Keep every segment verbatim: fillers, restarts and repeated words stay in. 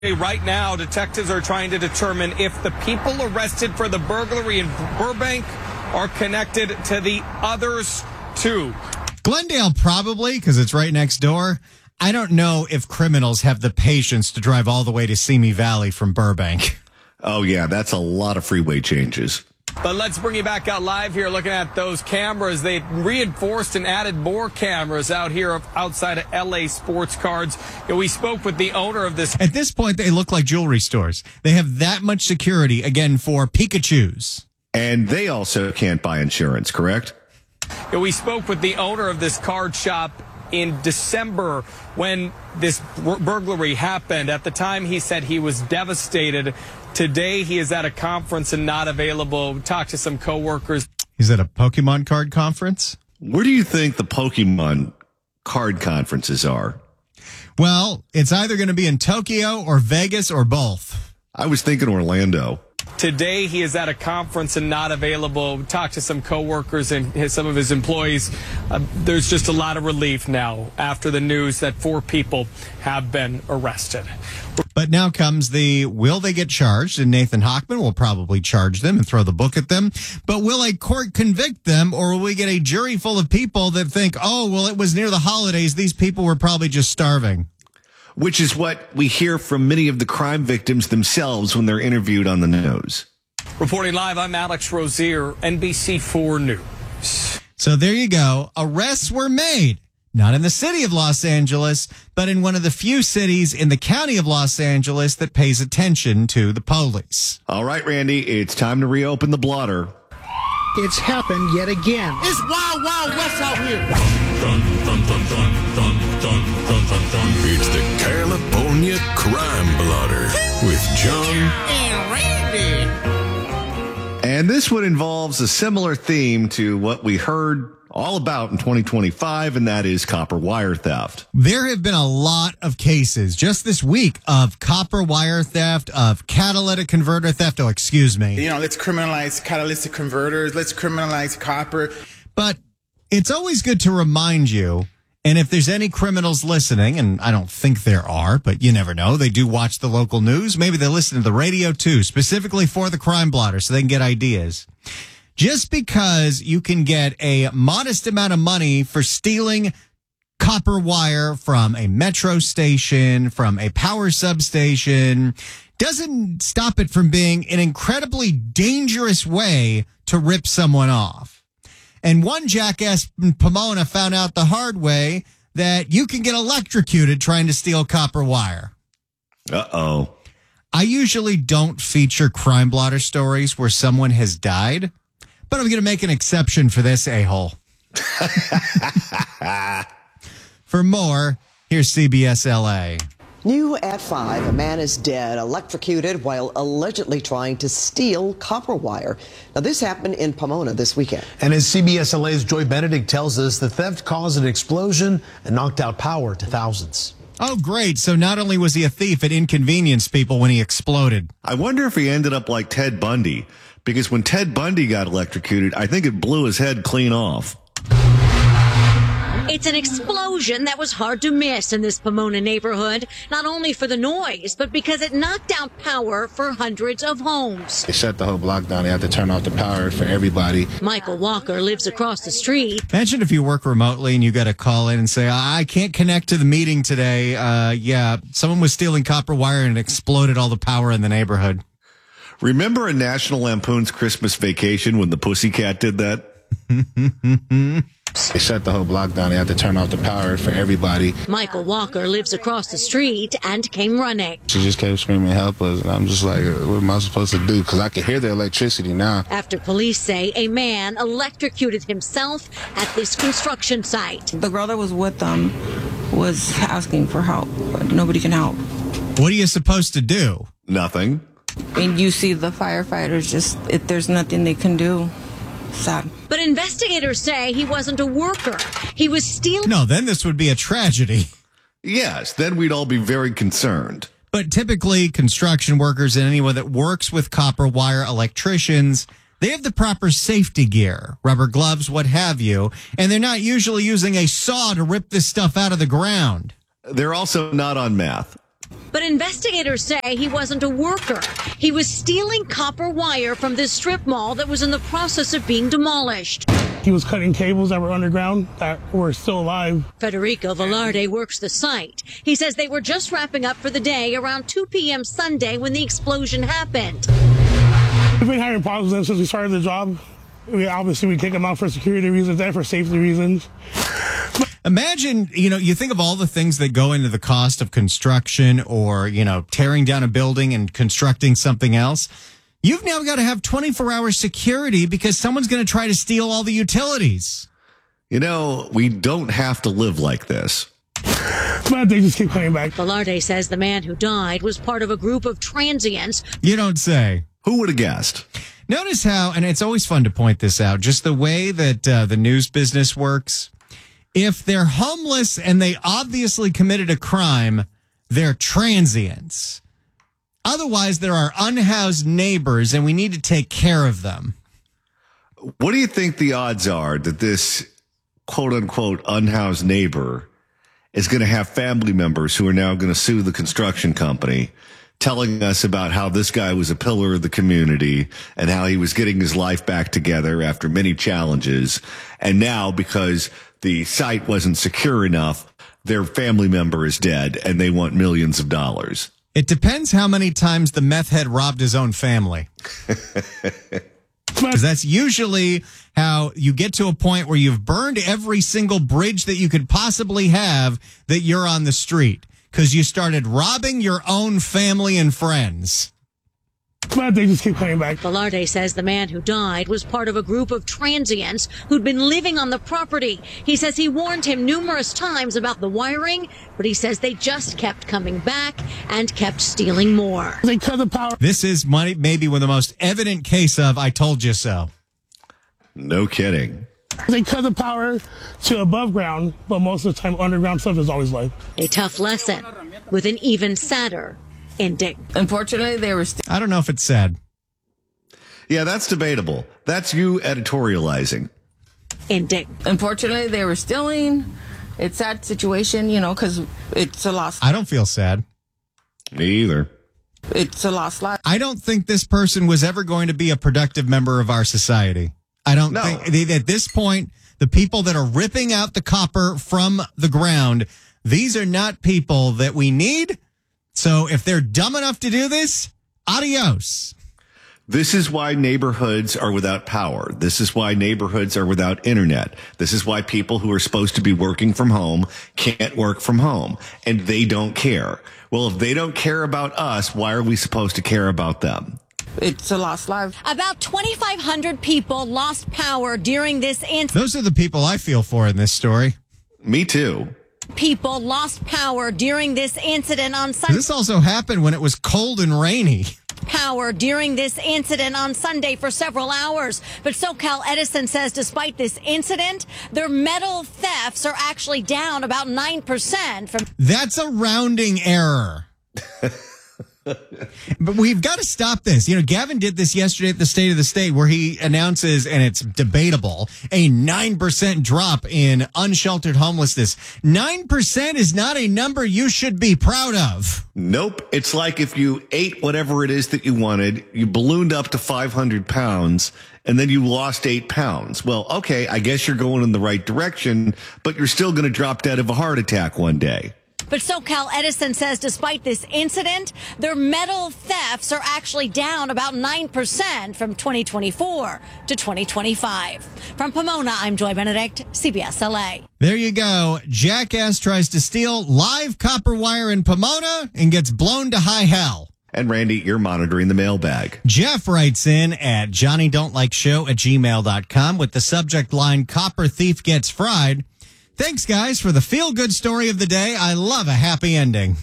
Right now, detectives are trying to determine if the people arrested for the burglary in Burbank are connected to the others, too. Glendale, probably, because it's right next door. I don't know if criminals have the patience to drive all the way to Simi Valley from Burbank. Oh, yeah, that's a lot of freeway changes. But let's bring you back out live here looking at those cameras. They reinforced and added more cameras out here outside of L A Sports Cards. And we spoke with the owner of this. At this point, they look like jewelry stores. They have that much security, again, for Pikachus. And they also can't buy insurance, correct? And we spoke with the owner of this card shop in December when this burglary happened. At the time, he said he was devastated. Today, he is at a conference and not available. Talked to some coworkers. He's at a Pokemon card conference? Where do you think the Pokemon card conferences are? Well, it's either going to be in Tokyo or Vegas or both. I was thinking Orlando. Today, he is at a conference and not available. Talked to some coworkers and his, some of his employees. Uh, there's just a lot of relief now after the news that four people have been arrested. But now comes the, will they get charged? And Nathan Hochman will probably charge them and throw the book at them. But will a court convict them, or will we get a jury full of people that think, oh, well, it was near the holidays. These people were probably just starving. Which is what we hear from many of the crime victims themselves when they're interviewed on the news. Reporting live, I'm Alex Rozier, N B C four News. So there you go. Arrests were made. Not in the city of Los Angeles, but in one of the few cities in the county of Los Angeles that pays attention to the police. All right, Randy, it's time to reopen the blotter. It's happened yet again. It's Wild Wild West out here. Dun, dun, dun, dun, dun, dun, dun, dun, dun. It's the California Crime Blotter with John and Randy. And this one involves a similar theme to what we heard all about in twenty twenty-five, and that is copper wire theft. There have been a lot of cases just this week of copper wire theft, of catalytic converter theft. Oh, excuse me. You know, let's criminalize catalytic converters. Let's criminalize copper. But it's always good to remind you, and if there's any criminals listening, and I don't think there are, but you never know, they do watch the local news. Maybe they listen to the radio too, specifically for the Crime Blotter, so they can get ideas. Just because you can get a modest amount of money for stealing copper wire from a metro station, from a power substation, doesn't stop it from being an incredibly dangerous way to rip someone off. And one jackass in Pomona found out the hard way that you can get electrocuted trying to steal copper wire. Uh-oh. I usually don't feature Crime Blotter stories where someone has died, but I'm going to make an exception for this a-hole. For more, here's C B S L A. New at five, a man is dead, electrocuted while allegedly trying to steal copper wire. Now, this happened in Pomona this weekend. And as C B S L A's Joy Benedict tells us, the theft caused an explosion and knocked out power to thousands. Oh, great. So not only was he a thief, it inconvenienced people when he exploded. I wonder if he ended up like Ted Bundy. Because when Ted Bundy got electrocuted, I think it blew his head clean off. It's an explosion that was hard to miss in this Pomona neighborhood, not only for the noise, but because it knocked out power for hundreds of homes. They shut the whole block down. They had to turn off the power for everybody. Michael Walker lives across the street. Imagine if you work remotely and you got to call in and say, I can't connect to the meeting today. Uh, yeah, someone was stealing copper wire and it exploded all the power in the neighborhood. Remember in National Lampoon's Christmas Vacation when the Pussycat did that? They shut the whole block down. They had to turn off the power for everybody. Michael Walker lives across the street and came running. She just kept screaming, help us. And I'm just like, what am I supposed to do? Because I can hear the electricity now. After police say a man electrocuted himself at this construction site. The girl that was with them was asking for help, but nobody can help. What are you supposed to do? Nothing. And you see the firefighters, just, if there's nothing they can do. Sad. But investigators say he wasn't a worker. He was stealing. No, then this would be a tragedy. Yes, then we'd all be very concerned. But typically, construction workers and anyone that works with copper wire, electricians, they have the proper safety gear, rubber gloves, what have you, and they're not usually using a saw to rip this stuff out of the ground. They're also not on meth. But investigators say he wasn't a worker. He was stealing copper wire from this strip mall that was in the process of being demolished. He was cutting cables that were underground that were still alive. Federico Velarde works the site. He says they were just wrapping up for the day around two p.m. Sunday when the explosion happened. We've been having problems with them since we started the job. We obviously we kick them out for security reasons and for safety reasons. Imagine, you know, you think of all the things that go into the cost of construction or, you know, tearing down a building and constructing something else. You've now got to have twenty-four hour security because someone's going to try to steal all the utilities. You know, we don't have to live like this. But they just keep coming back. Velarde says the man who died was part of a group of transients. You don't say. Who would have guessed? Notice how, and it's always fun to point this out, just the way that uh, the news business works. If they're homeless and they obviously committed a crime, they're transients. Otherwise, there are unhoused neighbors, and we need to take care of them. What do you think the odds are that this quote-unquote unhoused neighbor is going to have family members who are now going to sue the construction company, telling us about how this guy was a pillar of the community and how he was getting his life back together after many challenges, and now because the site wasn't secure enough, their family member is dead, and they want millions of dollars? It depends how many times the meth head robbed his own family. Because that's usually how you get to a point where you've burned every single bridge that you could possibly have that you're on the street. Because you started robbing your own family and friends. But they just keep coming back. Velarde says the man who died was part of a group of transients who'd been living on the property. He says he warned him numerous times about the wiring, but he says they just kept coming back and kept stealing more. They cut the power. This is money, maybe one of the most evident case of I told you so. No kidding. They cut the power to above ground, but most of the time underground stuff is always live. A tough lesson with an even sadder ending. Unfortunately, they were still. I don't know if it's sad. Yeah, that's debatable. That's you editorializing. Ending. Unfortunately, they were stealing. It's a sad situation, you know, because it's a lost. I don't feel sad. Me either. It's a lost life. I don't think this person was ever going to be a productive member of our society. I don't No. think at this point, the people that are ripping out the copper from the ground, these are not people that we need. So if they're dumb enough to do this, adios. This is why neighborhoods are without power. This is why neighborhoods are without internet. This is why people who are supposed to be working from home can't work from home, and they don't care. Well, if they don't care about us, why are we supposed to care about them? It's a lost life. About twenty-five hundred people lost power during this incident. Those are the people I feel for in this story. Me too. People lost power during this incident on Sunday. This also happened when it was cold and rainy. Power during this incident on Sunday for several hours. But SoCal Edison says despite this incident, their metal thefts are actually down about nine percent from. That's a rounding error. But we've got to stop this. You know, Gavin did this yesterday at the State of the State where he announces, and it's debatable, a nine percent drop in unsheltered homelessness. nine percent is not a number you should be proud of. Nope. It's like if you ate whatever it is that you wanted, you ballooned up to five hundred pounds, and then you lost eight pounds. Well, okay, I guess you're going in the right direction, but you're still going to drop dead of a heart attack one day. But SoCal Edison says despite this incident, their metal thefts are actually down about nine percent from twenty twenty-four to twenty twenty-five. From Pomona, I'm Joy Benedict, C B S L A. There you go. Jackass tries to steal live copper wire in Pomona and gets blown to high hell. And Randy, you're monitoring the mailbag. Jeff writes in at johnny don't like show at gmail dot com with the subject line, Copper Thief Gets Fried. Thanks, guys, for the feel-good story of the day. I love a happy ending.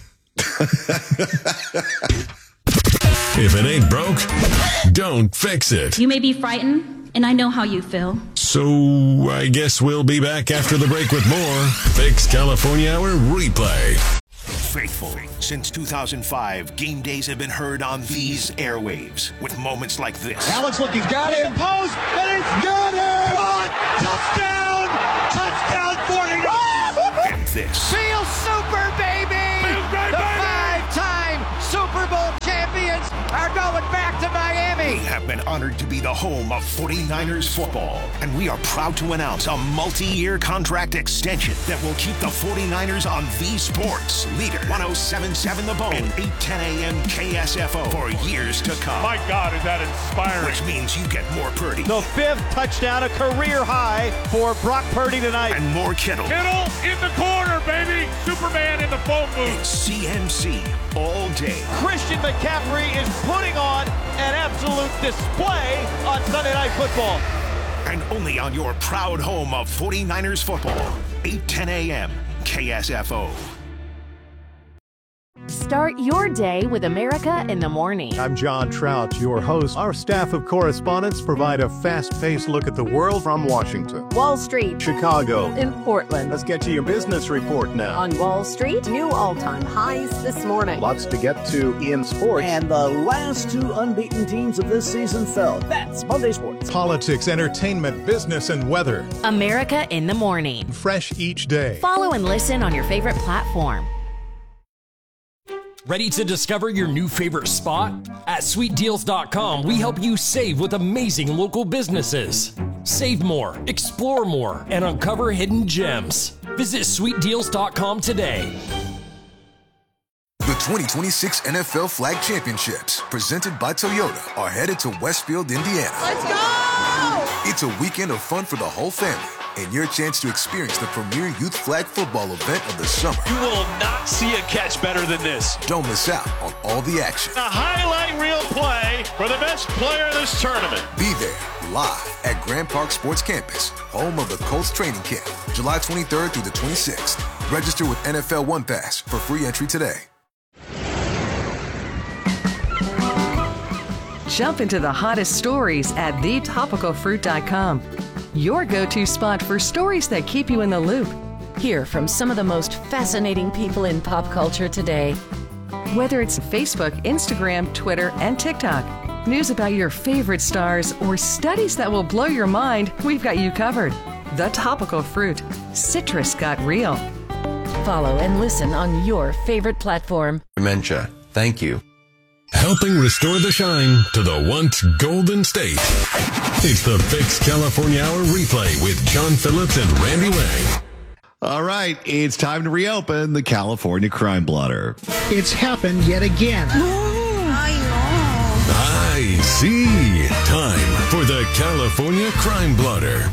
If it ain't broke, don't fix it. You may be frightened, and I know how you feel. So I guess we'll be back after the break with more Fix California Hour Replay. Faithful. Since two thousand five, game days have been heard on these airwaves with moments like this. Alex looking, got him, post, and it's got him! On, touchdown! Touchdown, forty-nine! And this. Feel super, baby! The five-time forty-niners are going back to Miami. We have been honored to be the home of forty-niners football, and we are proud to announce a multi-year contract extension that will keep the forty-niners on V Sports, leader one oh seven point seven The Bone, and eight ten a.m. K S F O for years to come. My God, is that inspiring. Which means you get more Purdy. The fifth touchdown, a career high for Brock Purdy tonight. And more Kittle. Kittle in the corner, baby. Superman in the phone booth. And C M C all day. Christian McCaffrey is putting on an absolute display on Sunday Night Football. And only on your proud home of forty-niners football, eight ten a.m. K S F O. Start your day with America in the Morning. I'm John Trout, your host. Our staff of correspondents provide a fast-paced look at the world from Washington, Wall Street, Chicago, in Portland. Let's get to your business report now. On Wall Street, new all-time highs this morning. Lots to get to in sports. And the last two unbeaten teams of this season fell. That's Monday Sports. Politics, entertainment, business, and weather. America in the Morning. Fresh each day. Follow and listen on your favorite platform. Ready to discover your new favorite spot? At sweet deals dot com, we help you save with amazing local businesses. Save more, explore more, and uncover hidden gems. Visit sweet deals dot com today. The twenty twenty-six N F L Flag Championships, presented by Toyota, are headed to Westfield, Indiana. Let's go! It's a weekend of fun for the whole family, and your chance to experience the premier youth flag football event of the summer. You will not see a catch better than this. Don't miss out on all the action. A highlight reel play for the best player of this tournament. Be there, live at Grand Park Sports Campus, home of the Colts training camp, July twenty-third through the twenty-sixth. Register with N F L One Pass for free entry today. Jump into the hottest stories at the topical fruit dot com. Your go-to spot for stories that keep you in the loop. Hear from some of the most fascinating people in pop culture today. Whether it's Facebook, Instagram, Twitter, and TikTok, news about your favorite stars, or studies that will blow your mind, we've got you covered. The Topical Fruit. Citrus got real. Follow and listen on your favorite platform. Dementia. Thank you. Helping restore the shine to the once Golden State. It's the Fix California Hour replay with John Phillips and Randy Wang. All right, it's time to reopen the California Crime Blotter. It's happened yet again. I know. I see. Time for the California Crime Blotter.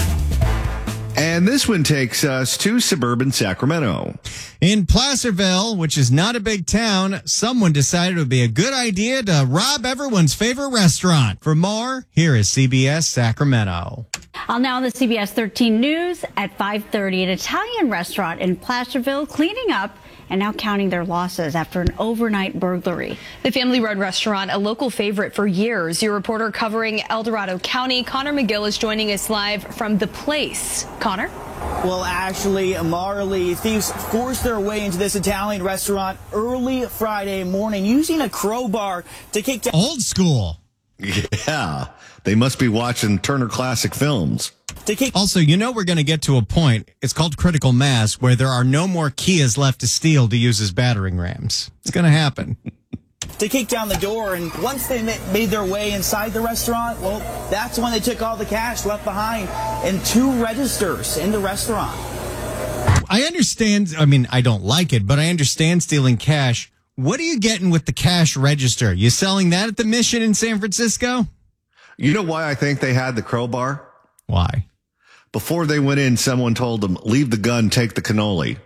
And this one takes us to suburban Sacramento. In Placerville, which is not a big town, someone decided it would be a good idea to rob everyone's favorite restaurant. For more, here is C B S Sacramento. I'll now the C B S thirteen News at five thirty. An Italian restaurant in Placerville cleaning up and now counting their losses after an overnight burglary. The family-run restaurant, a local favorite for years. Your reporter covering El Dorado County, Connor McGill, is joining us live from The Place. Connor? Well, Ashley, Marley, thieves forced their way into this Italian restaurant early Friday morning using a crowbar to kick down. Old school. Yeah, they must be watching Turner Classic Films. Also, you know we're going to get to a point, it's called critical mass, where there are no more Kias left to steal to use as battering rams. It's going to happen. To kick down the door, and once they made their way inside the restaurant, well, that's when they took all the cash left behind in two registers in the restaurant. I understand, I mean, I don't like it, but I understand stealing cash. What are you getting with the cash register? You selling that at the Mission in San Francisco? You know why I think they had the crowbar? Why? Before they went in, someone told them, leave the gun, take the cannoli.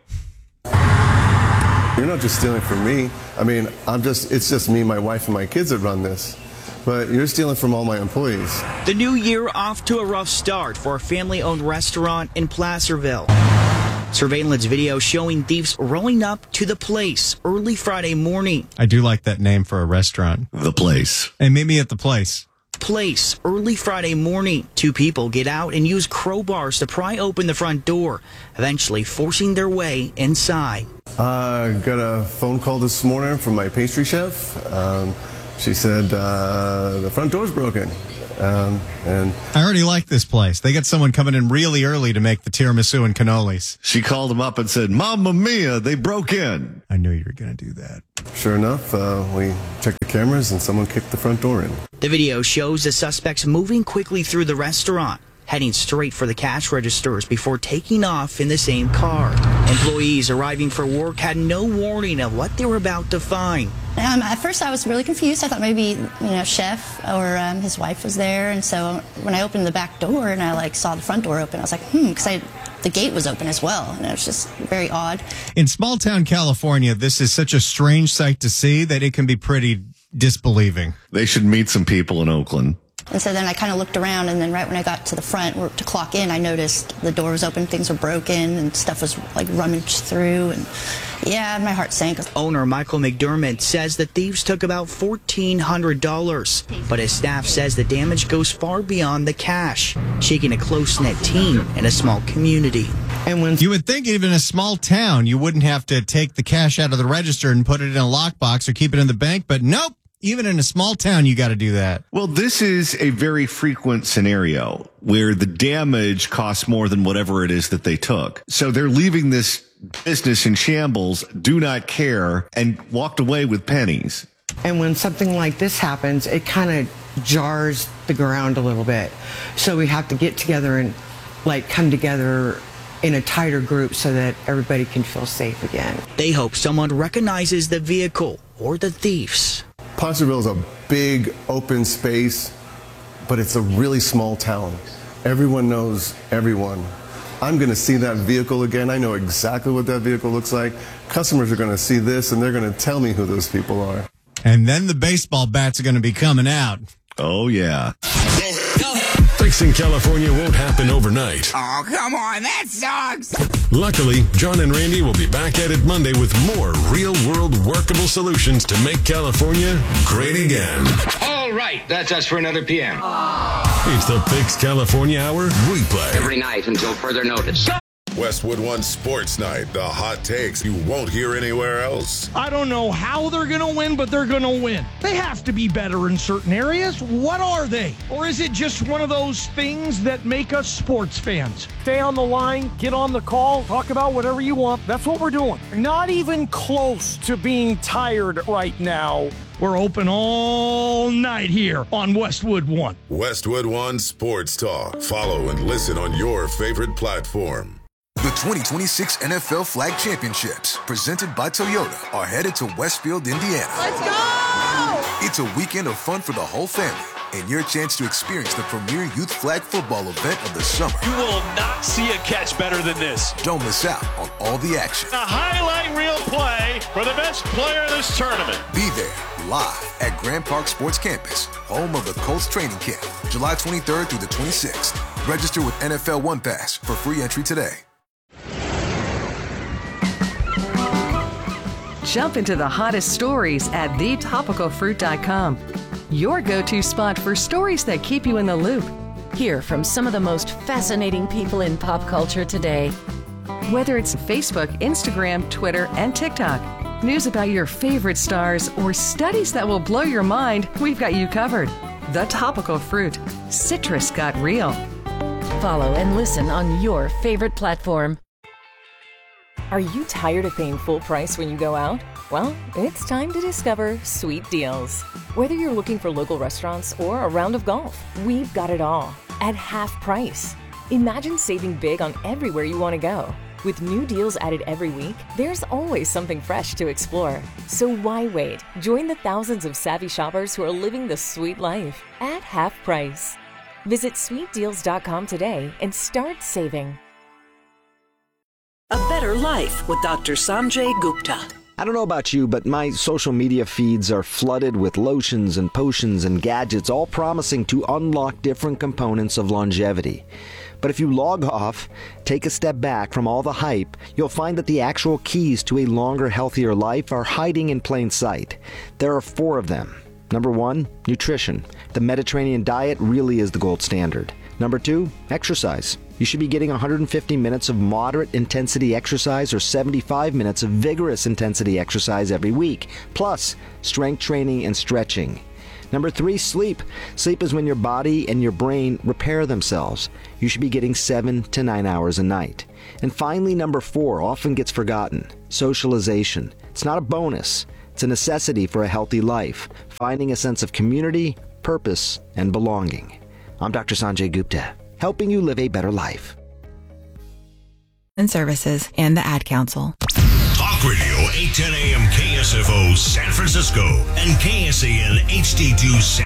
You're not just stealing from me. I mean, I'm just, it's just me, my wife, and my kids that run this. But you're stealing from all my employees. The new year off to a rough start for a family-owned restaurant in Placerville. Surveillance video showing thieves rolling up to the Place early Friday morning. I do like that name for a restaurant. The Place. Hey, meet me at the Place. Place early Friday morning. Two people get out and use crowbars to pry open the front door, eventually forcing their way inside. I uh, got a phone call this morning from my pastry chef. Um, she said uh, the front door's broken. Um, and I already like this place. They got someone coming in really early to make the tiramisu and cannolis. She called him up and said, "Mamma mia, they broke in." I knew you were going to do that. Sure enough, uh, we checked the cameras and someone kicked the front door in. The video shows the suspects moving quickly through the restaurant, heading straight for the cash registers before taking off in the same car. Employees arriving for work had no warning of what they were about to find. Um, at first I was really confused. I thought maybe, you know, chef or um, his wife was there. And so when I opened the back door and I like saw the front door open, I was like, hmm, because I the gate was open as well. And it was just very odd. In small town California, this is such a strange sight to see that it can be pretty disbelieving. They should meet some people in Oakland. And so then I kind of looked around, and then right when I got to the front to clock in, I noticed the door was open, things were broken, and stuff was like rummaged through. And yeah, my heart sank. Owner Michael McDermott says the thieves took about fourteen hundred dollars, but his staff says the damage goes far beyond the cash, shaking a close-knit team in a small community. And when you would think even in a small town, you wouldn't have to take the cash out of the register and put it in a lockbox or keep it in the bank, but nope. Even in a small town, you got to do that. Well, this is a very frequent scenario where the damage costs more than whatever it is that they took. So they're leaving this business in shambles, do not care, and walked away with pennies. And when something like this happens, it kind of jars the ground a little bit. So we have to get together and like come together in a tighter group so that everybody can feel safe again. They hope someone recognizes the vehicle or the thieves. Placerville is a big open space, but it's a really small town. Everyone knows everyone. I'm going to see that vehicle again. I know exactly what that vehicle looks like. Customers are going to see this, and they're going to tell me who those people are. And then the baseball bats are going to be coming out. Oh, yeah. Fixing California won't happen overnight. Oh, come on, that sucks. Luckily, John and Randy will be back at it Monday with more real-world workable solutions to make California great again. All right, that's us for another P M. It's the Fix California Hour replay. Every night until further notice. Westwood One Sports Night, the hot takes you won't hear anywhere else. I don't know how they're going to win, but they're going to win. They have to be better in certain areas. What are they? Or is it just one of those things that make us sports fans? Stay on the line, get on the call, talk about whatever you want. That's what we're doing. Not even close to being tired right now. We're open all night here on Westwood One. Westwood One Sports Talk. Follow and listen on your favorite platform. The twenty twenty-six N F L Flag Championships, presented by Toyota, are headed to Westfield, Indiana. Let's go! It's a weekend of fun for the whole family, and your chance to experience the premier youth flag football event of the summer. You will not see a catch better than this. Don't miss out on all the action. A highlight reel play for the best player in this tournament. Be there, live at Grand Park Sports Campus, home of the Colts training camp, July twenty-third through the twenty-sixth. Register with N F L One Pass for free entry today. Jump into the hottest stories at the topical fruit dot com. Your go-to spot for stories that keep you in the loop. Hear from some of the most fascinating people in pop culture today. Whether it's Facebook, Instagram, Twitter, and TikTok, news about your favorite stars, or studies that will blow your mind, we've got you covered. The Topical Fruit. Citrus got real. Follow and listen on your favorite platform. Are you tired of paying full price when you go out? Well, it's time to discover Sweet Deals. Whether you're looking for local restaurants or a round of golf, we've got it all at half price. Imagine saving big on everywhere you want to go. With new deals added every week, there's always something fresh to explore. So why wait? Join the thousands of savvy shoppers who are living the sweet life at half price. Visit sweet deals dot com today and start saving. A Better Life with Doctor Sanjay Gupta. I don't know about you, but my social media feeds are flooded with lotions and potions and gadgets, all promising to unlock different components of longevity. But if you log off, take a step back from all the hype, you'll find that the actual keys to a longer, healthier life are hiding in plain sight. There are four of them. Number one, nutrition. The Mediterranean diet really is the gold standard. Number two, exercise. You should be getting one hundred fifty minutes of moderate intensity exercise or seventy-five minutes of vigorous intensity exercise every week, plus strength training and stretching. Number three, sleep. Sleep is when your body and your brain repair themselves. You should be getting seven to nine hours a night. And finally, number four, often gets forgotten, socialization. It's not a bonus. It's a necessity for a healthy life, finding a sense of community, purpose, and belonging. I'm Doctor Sanjay Gupta, helping you live a better life. And services and the Ad Council. Talk Radio eight ten A M K S F O San Francisco and K S A N H D two San.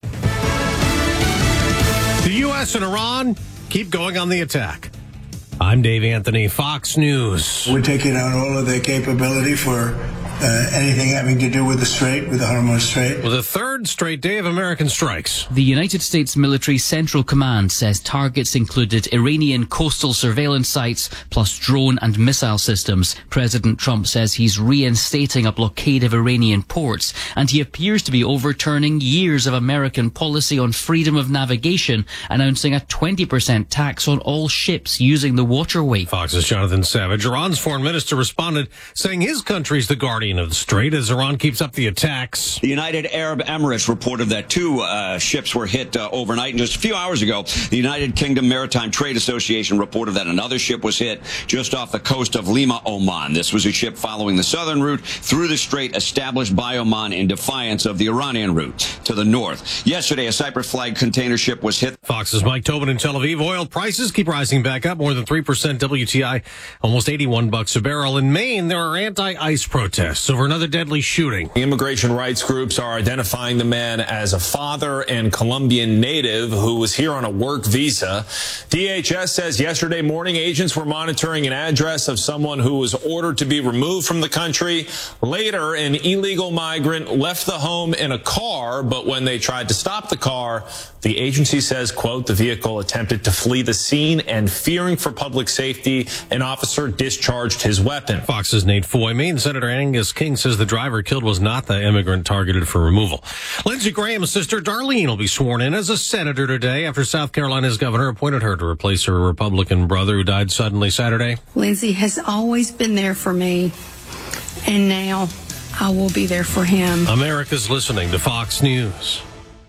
The U S and Iran keep going on the attack. I'm Dave Anthony, Fox News. We're taking out all of their capability for uh, anything having to do with the Strait, with the Hormuz Strait. With a third straight day of American strikes. The United States Military Central Command says targets included Iranian coastal surveillance sites plus drone and missile systems. President Trump says he's reinstating a blockade of Iranian ports, and he appears to be overturning years of American policy on freedom of navigation, announcing a twenty percent tax on all ships using the waterway. Fox's Jonathan Savage. Iran's foreign minister responded, saying his country's the guardian of the Strait as Iran keeps up the attacks. The United Arab Emirates reported that two uh, ships were hit uh, overnight. And just a few hours ago, the United Kingdom Maritime Trade Association reported that another ship was hit just off the coast of Lima, Oman. This was a ship following the southern route through the strait established by Oman in defiance of the Iranian route to the north. Yesterday, a Cyprus flag container ship was hit. Fox's Mike Tobin in Tel Aviv. Oil prices keep rising back up more than three percent. W T I almost eighty-one bucks a barrel. In Maine, there are anti-ICE protests over another deadly shooting. The immigration rights groups are identifying the man as a father and Colombian native who was here on a work visa. D H S says yesterday morning agents were monitoring an address of someone who was ordered to be removed from the country. Later, an illegal migrant left the home in a car, but when they tried to stop the car, the agency says, quote, the vehicle attempted to flee the scene, and fearing for public safety, an officer discharged his weapon. Fox's Nate Foy. Maine Senator Angus King says the driver killed was not the immigrant targeted for removal. Lindsey Graham's sister Darlene will be sworn in as a senator today after South Carolina's governor appointed her to replace her Republican brother who died suddenly Saturday. Lindsey has always been there for me, and now I will be there for him. America's listening to Fox News.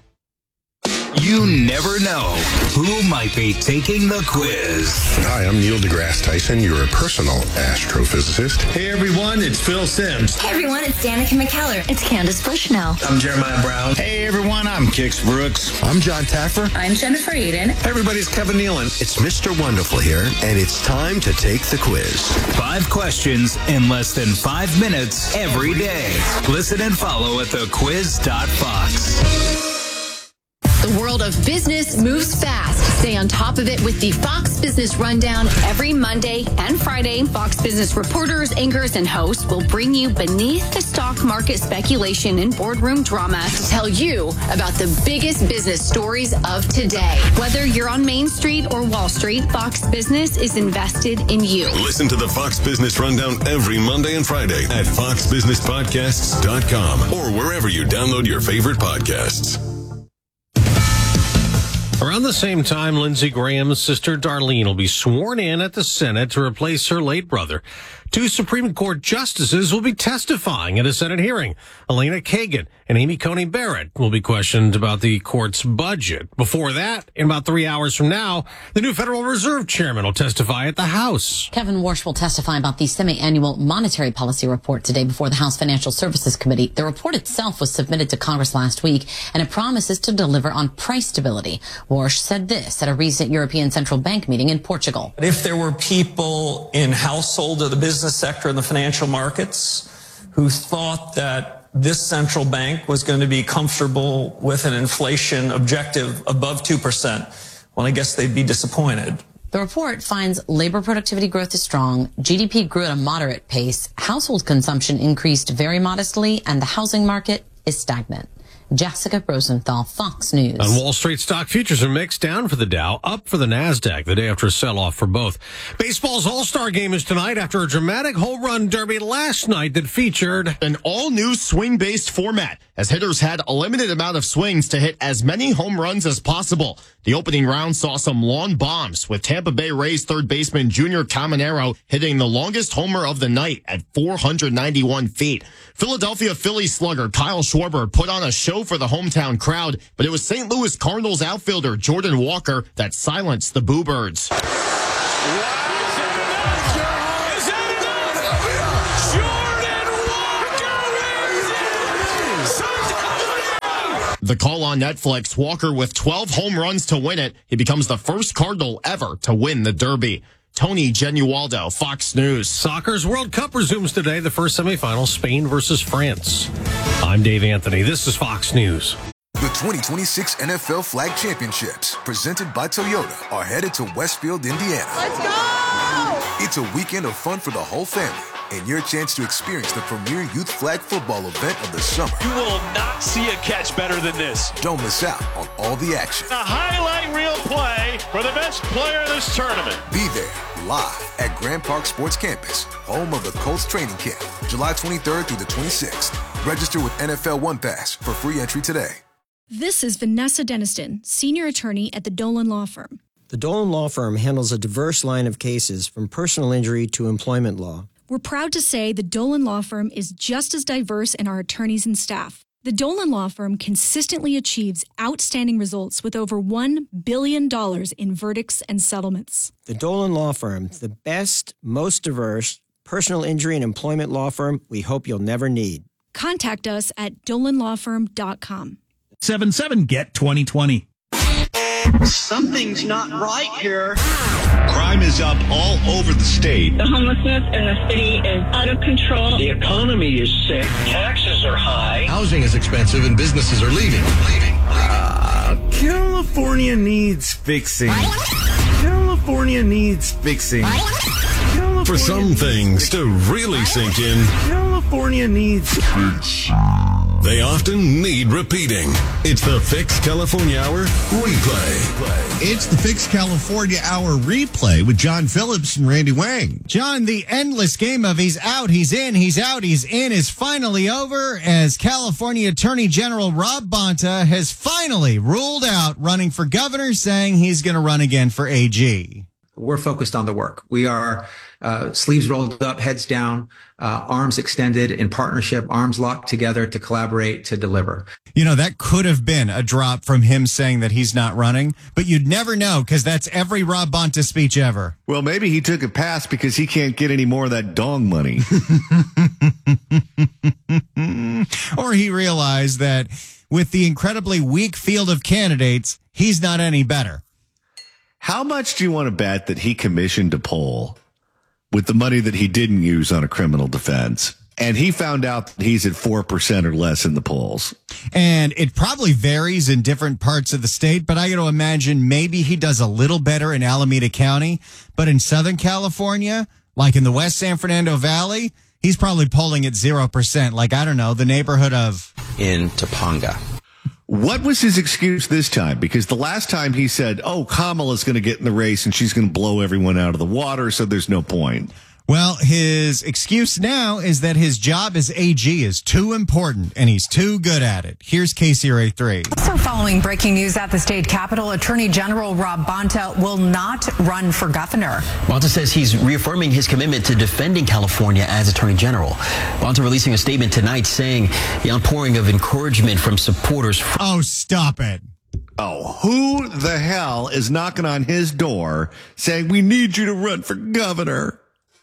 You never know who might be taking the quiz. Hi, I'm Neil deGrasse Tyson, your personal astrophysicist. Hey everyone, it's Phil Simms. Hey everyone, it's Danica McKellar. It's Candace Bushnell. I'm Jeremiah Brown. Hey everyone, I'm Kix Brooks. I'm John Taffer. I'm Jennifer Eden. Hey everybody, it's Kevin Nealon. It's Mister Wonderful here, and it's time to take the quiz. Five questions in less than five minutes every day. Listen and follow at the quiz dot fox. The world of business moves fast. Stay on top of it with the Fox Business Rundown every Monday and Friday. Fox Business reporters, anchors, and hosts will bring you beneath the stock market speculation and boardroom drama to tell you about the biggest business stories of today. Whether you're on Main Street or Wall Street, Fox Business is invested in you. Listen to the Fox Business Rundown every Monday and Friday at fox business podcasts dot com or wherever you download your favorite podcasts. Around the same time, Lindsey Graham's sister Darlene will be sworn in at the Senate to replace her late brother. Two Supreme Court justices will be testifying at a Senate hearing. Elena Kagan and Amy Coney Barrett will be questioned about the court's budget. Before that, in about three hours from now, the new Federal Reserve Chairman will testify at the House. Kevin Warsh will testify about the semi-annual monetary policy report today before the House Financial Services Committee. The report itself was submitted to Congress last week, and it promises to deliver on price stability. Warsh said this at a recent European Central Bank meeting in Portugal. If there were people in household or the business sector and the financial markets who thought that this central bank was going to be comfortable with an inflation objective above two percent, well, I guess they'd be disappointed. The report finds labor productivity growth is strong, G D P grew at a moderate pace, household consumption increased very modestly, and the housing market is stagnant. Jessica Rosenthal, Fox News. On Wall Street, stock futures are mixed, down for the Dow, up for the NASDAQ the day after a sell-off for both. Baseball's All-Star Game is tonight after a dramatic home run derby last night that featured an all-new swing-based format, as hitters had a limited amount of swings to hit as many home runs as possible. The opening round saw some long bombs, with Tampa Bay Rays third baseman Junior Caminero hitting the longest homer of the night at four hundred ninety-one feet. Philadelphia Phillies slugger Kyle Schwarber put on a show show for the hometown crowd, but it was Saint Louis Cardinals outfielder Jordan Walker that silenced the Boo Birds. The call on Netflix, Walker with twelve home runs to win it. He becomes the first Cardinal ever to win the Derby. Tony Genualdo, Fox News. Soccer's World Cup resumes today, the first semifinal, Spain versus France. I'm Dave Anthony. This is Fox News. The twenty twenty-six N F L Flag Championships, presented by Toyota, are headed to Westfield, Indiana. Let's go! It's a weekend of fun for the whole family, and your chance to experience the premier youth flag football event of the summer. You will not see a catch better than this. Don't miss out on all the action. A highlight reel play for the best player in this tournament. Be there, live at Grand Park Sports Campus, home of the Colts training camp, July twenty-third through the twenty-sixth. Register with N F L One Pass for free entry today. This is Vanessa Deniston, senior attorney at the Dolan Law Firm. The Dolan Law Firm handles a diverse line of cases from personal injury to employment law. We're proud to say the Dolan Law Firm is just as diverse in our attorneys and staff. The Dolan Law Firm consistently achieves outstanding results with over one billion dollars in verdicts and settlements. The Dolan Law Firm, the best, most diverse personal injury and employment law firm we hope you'll never need. Contact us at dolan law firm dot com. seven seven get twenty twenty. Something's not right here. Crime is up all over the state. The homelessness in the city is out of control. The economy is sick. Taxes are high. Housing is expensive and businesses are leaving. Leaving. Uh, California needs fixing. California needs fixing. California For some things to really sink in, California needs fixing. They often need repeating. It's the Fix California Hour Replay. It's the Fix California Hour Replay with John Phillips and Randy Wang. John, the endless game of he's out, he's in, he's out, he's in is finally over as California Attorney General Rob Bonta has finally ruled out running for governor, saying he's going to run again for A G. We're focused on the work. We are uh, sleeves rolled up, heads down, uh, arms extended in partnership, arms locked together to collaborate, to deliver. You know, that could have been a drop from him saying that he's not running, but you'd never know because that's every Rob Bonta speech ever. Well, maybe he took a pass because he can't get any more of that dong money. Or he realized that with the incredibly weak field of candidates, he's not any better. How much do you want to bet that he commissioned a poll with the money that he didn't use on a criminal defense? And he found out that he's at four percent or less in the polls. And it probably varies in different parts of the state, but I got to imagine maybe he does a little better in Alameda County. But in Southern California, like in the West San Fernando Valley, he's probably polling at zero percent. Like, I don't know, the neighborhood of... in Topanga. What was his excuse this time? Because the last time he said, oh, Kamala's going to get in the race and she's going to blow everyone out of the water, so there's no point. Well, his excuse now is that his job as A G is too important and he's too good at it. Here's K C R A three. Also following breaking news at the state capitol, Attorney General Rob Bonta will not run for governor. Bonta says he's reaffirming his commitment to defending California as Attorney General. Bonta releasing a statement tonight saying the outpouring of encouragement from supporters. Oh, stop it. Oh, who the hell is knocking on his door saying we need you to run for governor?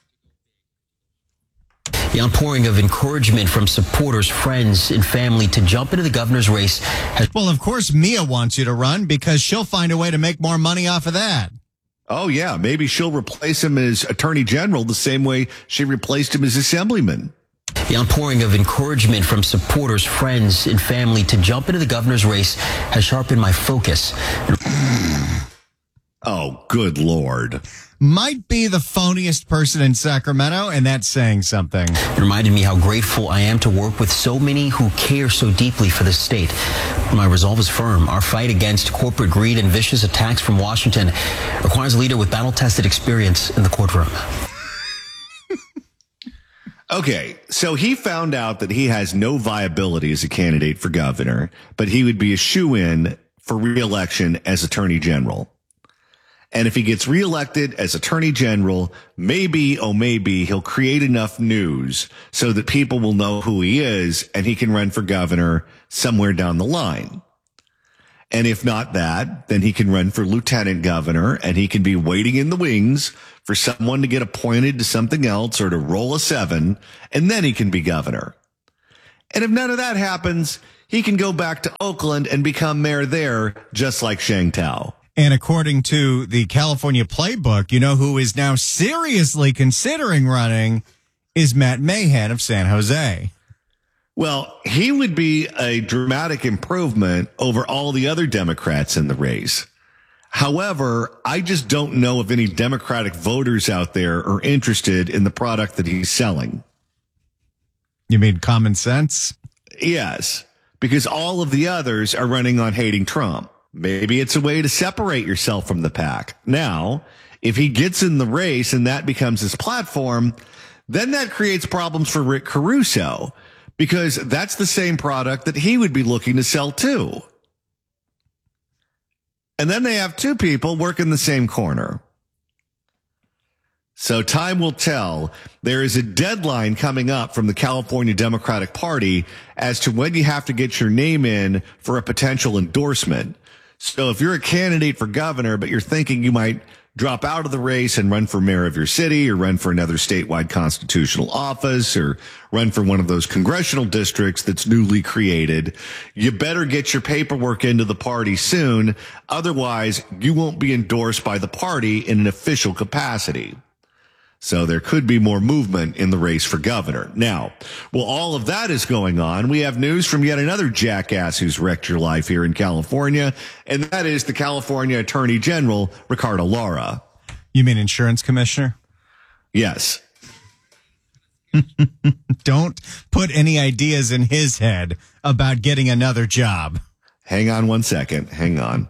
The outpouring of encouragement from supporters, friends, and family to jump into the governor's race has... Well, of course, Mia wants you to run because she'll find a way to make more money off of that. Oh, yeah. Maybe she'll replace him as Attorney General the same way she replaced him as Assemblyman. The outpouring of encouragement from supporters, friends, and family to jump into the governor's race has sharpened my focus. Oh, good Lord. Might be the phoniest person in Sacramento, and that's saying something. It reminded me how grateful I am to work with so many who care so deeply for the state. My resolve is firm. Our fight against corporate greed and vicious attacks from Washington requires a leader with battle-tested experience in the courtroom. Okay, so he found out that he has no viability as a candidate for governor, but he would be a shoo-in for re-election as Attorney General. And if he gets reelected as attorney general, maybe, oh, maybe he'll create enough news so that people will know who he is and he can run for governor somewhere down the line. And if not that, then he can run for lieutenant governor and he can be waiting in the wings for someone to get appointed to something else or to roll a seven, and then he can be governor. And if none of that happens, he can go back to Oakland and become mayor there, just like Sheng Tao. And according to the California playbook, you know who is now seriously considering running is Matt Mahan of San Jose. Well, he would be a dramatic improvement over all the other Democrats in the race. However, I just don't know if any Democratic voters out there are interested in the product that he's selling. You mean common sense? Yes, because all of the others are running on hating Trump. Maybe it's a way to separate yourself from the pack. Now, if he gets in the race and that becomes his platform, then that creates problems for Rick Caruso, because that's the same product that he would be looking to sell too. And then they have two people working the same corner. So time will tell. There is a deadline coming up from the California Democratic Party as to when you have to get your name in for a potential endorsement. So if you're a candidate for governor, but you're thinking you might drop out of the race and run for mayor of your city or run for another statewide constitutional office or run for one of those congressional districts that's newly created, you better get your paperwork into the party soon. Otherwise, you won't be endorsed by the party in an official capacity. So there could be more movement in the race for governor. Now, while all of that is going on, we have news from yet another jackass who's wrecked your life here in California, and that is the California Attorney General, Ricardo Lara. You mean insurance commissioner? Yes. Don't put any ideas in his head about getting another job. Hang on one second. Hang on.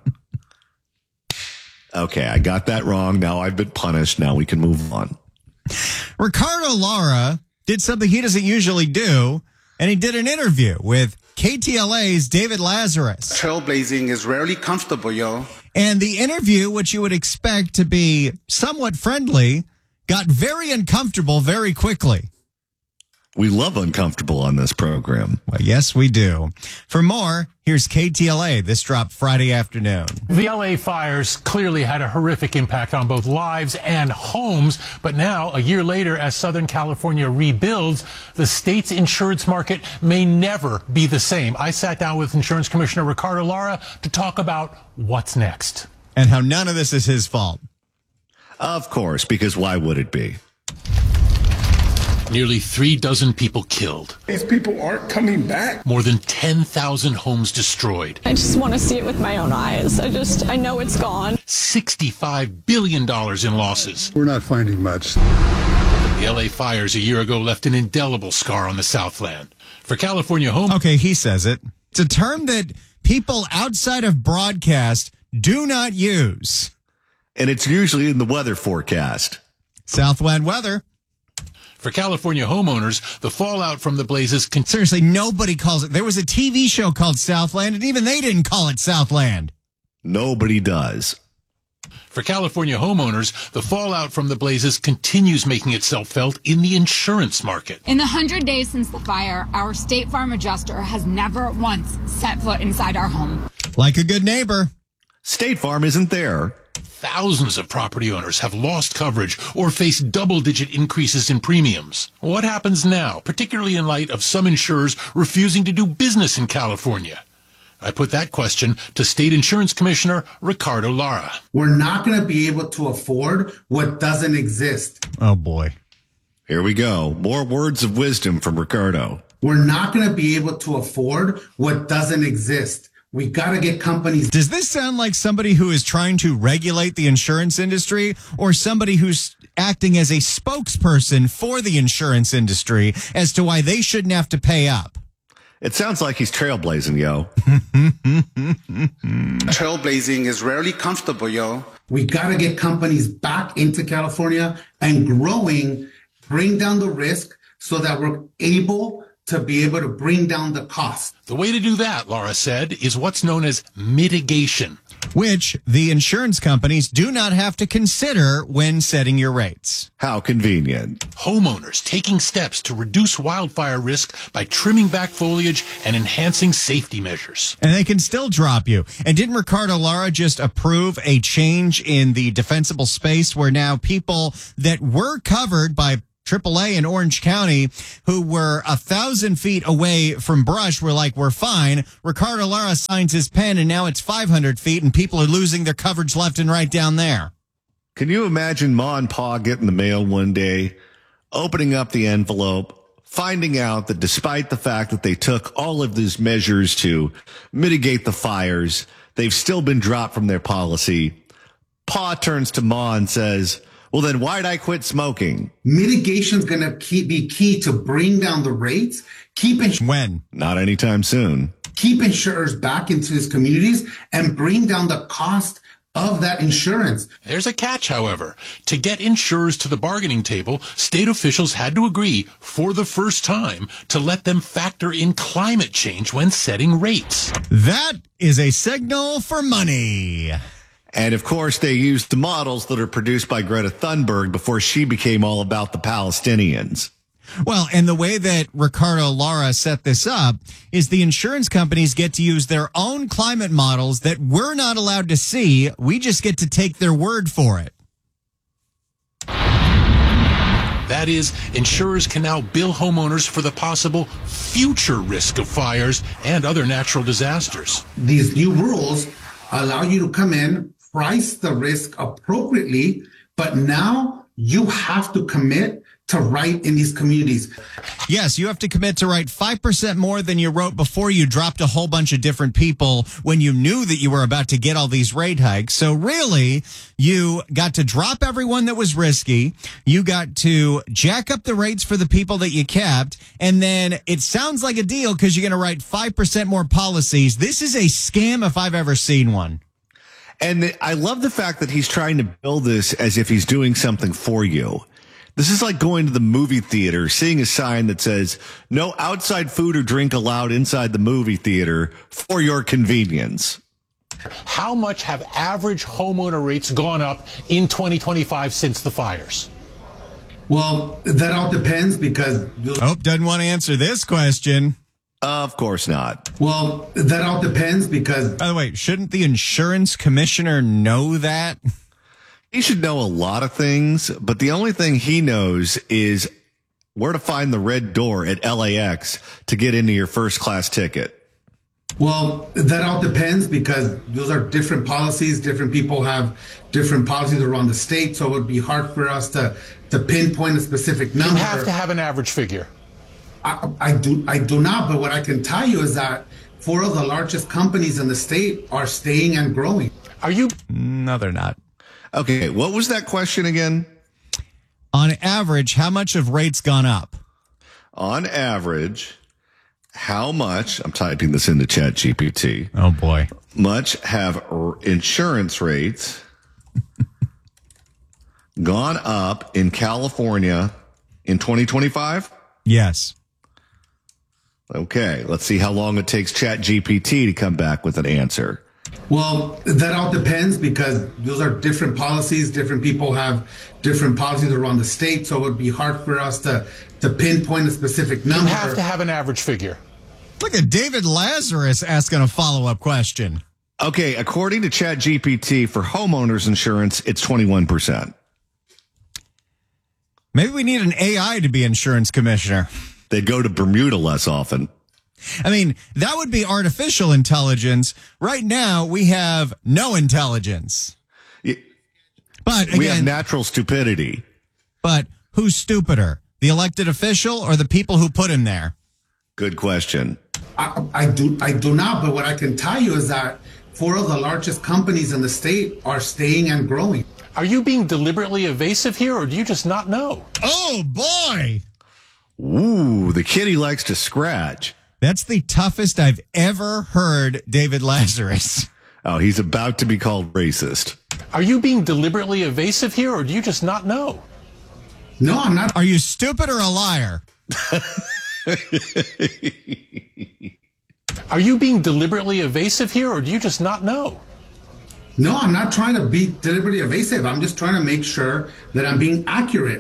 Okay, I got that wrong. Now I've been punished. Now we can move on. Ricardo Lara did something he doesn't usually do, and he did an interview with K T L A's David Lazarus. Trailblazing is rarely comfortable, yo. And the interview, which you would expect to be somewhat friendly, got very uncomfortable very quickly. We love uncomfortable on this program. Well, yes, we do. For more, here's K T L A. This dropped Friday afternoon. The L A fires clearly had a horrific impact on both lives and homes. But now, a year later, as Southern California rebuilds, the state's insurance market may never be the same. I sat down with Insurance Commissioner Ricardo Lara to talk about what's next. And how none of this is his fault. Of course, because why would it be? Nearly three dozen people killed. These people aren't coming back. More than ten thousand homes destroyed. I just want to see it with my own eyes. I just, I know it's gone. sixty-five billion dollars in losses. We're not finding much. The L A fires a year ago left an indelible scar on the Southland. For California home... Okay, he says it. It's a term that people outside of broadcast do not use. And it's usually in the weather forecast. Southland weather. For California homeowners, the fallout from the blazes... Con- Seriously, nobody calls it. There was a T V show called Southland, and even they didn't call it Southland. Nobody does. For California homeowners, the fallout from the blazes continues making itself felt in the insurance market. In the one hundred days since the fire, our State Farm adjuster has never once set foot inside our home. Like a good neighbor. State Farm isn't there. Thousands of property owners have lost coverage or face double-digit increases in premiums. What happens now, particularly in light of some insurers refusing to do business in California? I put that question to State Insurance Commissioner Ricardo Lara. We're not going to be able to afford what doesn't exist. Oh, boy. Here we go. More words of wisdom from Ricardo. We're not going to be able to afford what doesn't exist. We got to get companies. Does this sound like somebody who is trying to regulate the insurance industry or somebody who's acting as a spokesperson for the insurance industry as to why they shouldn't have to pay up? It sounds like he's trailblazing, yo. Trailblazing is rarely comfortable, yo. We got to get companies back into California and growing, bring down the risk so that we're able to be able to bring down the cost. The way to do that, Lara said, is what's known as mitigation. which the insurance companies do not have to consider when setting your rates. How convenient. Homeowners taking steps to reduce wildfire risk by trimming back foliage and enhancing safety measures. And they can still drop you. And didn't Ricardo Lara just approve a change in the defensible space where now people that were covered by triple A in Orange County who were a thousand feet away from brush were like, we're fine. Ricardo Lara signs his pen and now it's five hundred feet and people are losing their coverage left and right down there. Can you imagine Ma and Pa getting the mail one day, opening up the envelope, finding out that despite the fact that they took all of these measures to mitigate the fires, they've still been dropped from their policy? Pa turns to Ma and says, well, then why'd I quit smoking? Mitigation is going to keep, be key to bring down the rates. Keep ins- when? Not anytime soon. Keep insurers back into his communities and bring down the cost of that insurance. There's a catch, however. To get insurers to the bargaining table, state officials had to agree, for the first time, to let them factor in climate change when setting rates. That is a signal for money. And, of course, they used the models that are produced by Greta Thunberg before she became all about the Palestinians. Well, and the way that Ricardo Lara set this up is the insurance companies get to use their own climate models that we're not allowed to see. We just get to take their word for it. That is, insurers can now bill homeowners for the possible future risk of fires and other natural disasters. These new rules allow you to come in, price the risk appropriately, but now you have to commit to write in these communities. Yes, you have to commit to write five percent more than you wrote before you dropped a whole bunch of different people when you knew that you were about to get all these rate hikes. So really, you got to drop everyone that was risky. You got to jack up the rates for the people that you kept. And then it sounds like a deal because you're going to write five percent more policies. This is a scam if I've ever seen one. And I love the fact that he's trying to build this as if he's doing something for you. This is like going to the movie theater, seeing a sign that says, no outside food or drink allowed inside the movie theater for your convenience. How much have average homeowner rates gone up in twenty twenty-five since the fires? Well, that all depends because... Oh, doesn't want to answer this question. Of course not. Well, that all depends because... By the way, shouldn't the insurance commissioner know that? He should know a lot of things, but the only thing he knows is where to find the red door at L A X to get into your first class ticket. Well, that all depends because those are different policies. Different people have different policies around the state, so it would be hard for us to, to pinpoint a specific number. You have to have an average figure. I, I do I do not, but what I can tell you is that four of the largest companies in the state are staying and growing. Are you? No, they're not. Okay, what was that question again? On average, how much have rates gone up? On average, how much, I'm typing this into Chat G P T. Oh, boy. Much have r- insurance rates gone up in California in twenty twenty-five? Yes. Okay, let's see how long it takes Chat G P T to come back with an answer. Well, that all depends because those are different policies. Different people have different policies around the state, so it would be hard for us to, to pinpoint a specific number. You have to have an average figure. Look at David Lazarus asking a follow-up question. Okay, according to Chat G P T, for homeowners insurance, it's twenty-one percent. Maybe we need an A I to be insurance commissioner. They go to Bermuda less often. I mean, that would be artificial intelligence. Right now, we have no intelligence. It, but again, we have natural stupidity. But who's stupider, the elected official or the people who put him there? Good question. I, I do I do not, but what I can tell you is that four of the largest companies in the state are staying and growing. Are you being deliberately evasive here, or do you just not know? Oh, boy. Ooh, the kitty likes to scratch. That's the toughest I've ever heard David Lazarus. Oh, he's about to be called racist. Are you being deliberately evasive here, or do you just not know? No, I'm not. Are you stupid or a liar? Are you being deliberately evasive here, or do you just not know? No, I'm not trying to be deliberately evasive. I'm just trying to make sure that I'm being accurate.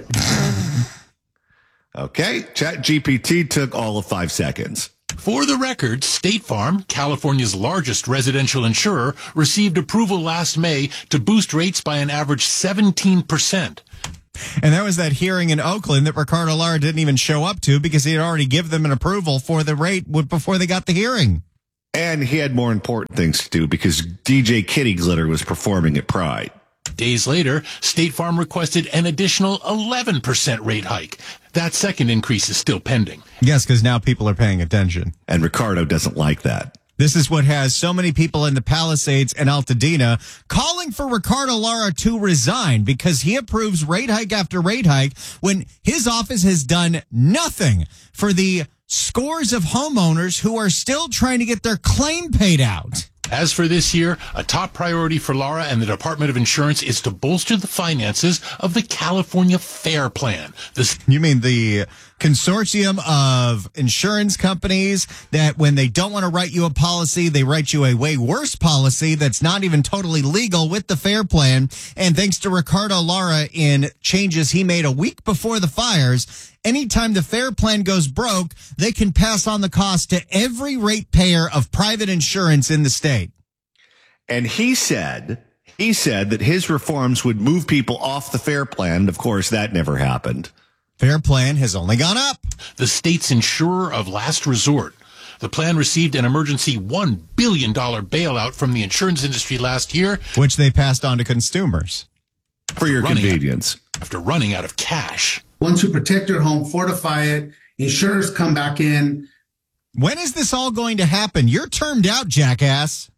Okay, ChatGPT took all of five seconds. For the record, State Farm, California's largest residential insurer, received approval last May to boost rates by an average seventeen percent. And that was that hearing in Oakland that Ricardo Lara didn't even show up to because he had already given them an approval for the rate before they got the hearing. And he had more important things to do because D J Kitty Glitter was performing at Pride. Days later, State Farm requested an additional eleven percent rate hike. That second increase is still pending. Yes, because now people are paying attention. And Ricardo doesn't like that. This is what has so many people in the Palisades and Altadena calling for Ricardo Lara to resign because he approves rate hike after rate hike when his office has done nothing for the scores of homeowners who are still trying to get their claim paid out. As for this year, a top priority for Lara and the Department of Insurance is to bolster the finances of the California FAIR Plan. This you mean the consortium of insurance companies that when they don't want to write you a policy, they write you a way worse policy that's not even totally legal with the FAIR Plan. And thanks to Ricardo Lara in changes he made a week before the fires, anytime the FAIR Plan goes broke, they can pass on the cost to every ratepayer of private insurance in the state. And he said, he said that his reforms would move people off the FAIR Plan. Of course, that never happened. FAIR Plan has only gone up. The state's insurer of last resort. The plan received an emergency one billion dollars bailout from the insurance industry last year, which they passed on to consumers. For your convenience. After running out of cash. Once you protect your home, fortify it, insurers come back in. When is this all going to happen? You're termed out, jackass.